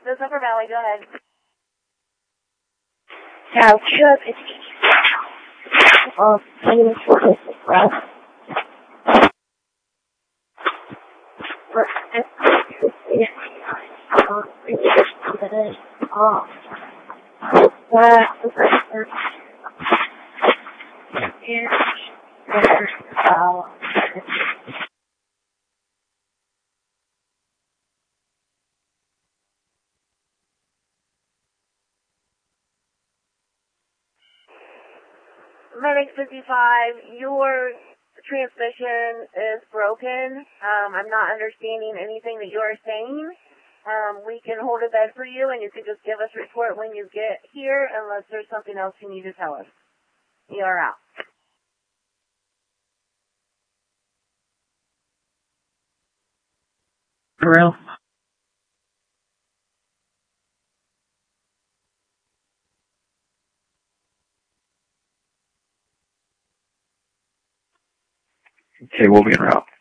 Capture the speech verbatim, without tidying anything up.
This Upper Valley, go ahead. Now, Chubb is uh, famous for his breath. For every uh, research that is off. That the person is better about Medic fifty-five, your transmission is broken. Um, I'm not understanding anything that you're saying. Um, we can hold a bed for you, and you can just give us a report when you get here, unless there's something else you need to tell us. You are out. For real? Okay, we'll be en route.